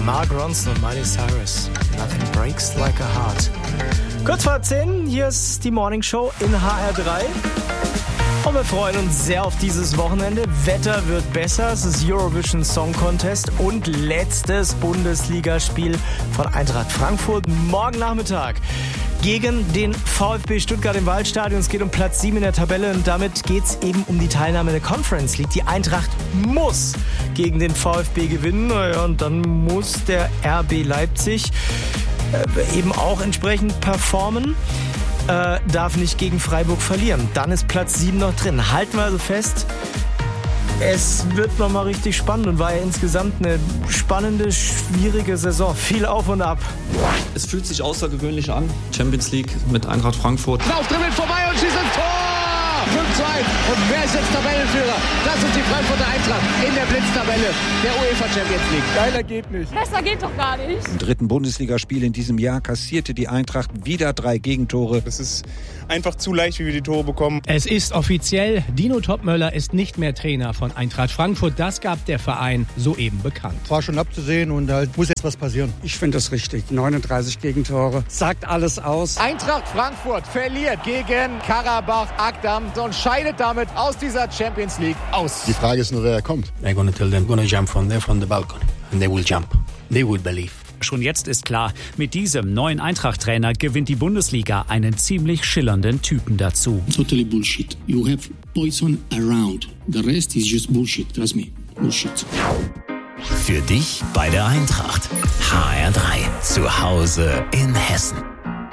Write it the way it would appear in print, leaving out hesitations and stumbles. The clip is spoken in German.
Mark Ronson und Miley Cyrus. Nothing breaks like a heart. Kurz vor 10, hier ist die Morning Show in HR3. Und wir freuen uns sehr auf dieses Wochenende. Wetter wird besser, es ist Eurovision Song Contest und letztes Bundesligaspiel von Eintracht Frankfurt morgen Nachmittag gegen den VfB Stuttgart im Waldstadion. Es geht um Platz 7 in der Tabelle und damit geht es eben um die Teilnahme in der Conference League. Die Eintracht muss gegen den VfB gewinnen und dann muss der RB Leipzig eben auch entsprechend performen. Darf nicht gegen Freiburg verlieren. Dann ist Platz 7 noch drin. Halten wir also fest, es wird nochmal richtig spannend und war ja insgesamt eine spannende, schwierige Saison. Viel auf und ab. Es fühlt sich außergewöhnlich an. Champions League mit Eintracht Frankfurt. Aufdribbeln vorbei und schießt ins Tor! 5-2. Und wer ist jetzt Tabellenführer? Das ist die Frankfurter Eintracht in der Blitztabelle der UEFA Champions League. Geiler geht nicht. Besser geht doch gar nicht. Im 3. Bundesligaspiel in diesem Jahr kassierte die Eintracht wieder 3 Gegentore. Es ist einfach zu leicht, wie wir die Tore bekommen. Es ist offiziell, Dino Topmöller ist nicht mehr Trainer von Eintracht Frankfurt. Das gab der Verein soeben bekannt. War schon abzusehen und halt muss jetzt was passieren. Ich finde das richtig. 39 Gegentore. Sagt alles aus. Eintracht Frankfurt verliert gegen Karabach Akdam und scheidet damit aus dieser Champions League aus. Die Frage ist nur, wer kommt. I'm gonna tell them, gonna jump from there, from the balcony. And they will jump. They will believe. Schon jetzt ist klar, mit diesem neuen Eintracht-Trainer gewinnt die Bundesliga einen ziemlich schillernden Typen dazu. Totally bullshit. You have poison around. The rest is just bullshit. Trust me. Bullshit. Für dich bei der Eintracht. HR3. Zu Hause in Hessen.